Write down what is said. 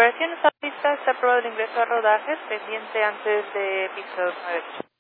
operación está lista, está aprobado el ingreso a rodajes, pendiente antes de piso 9.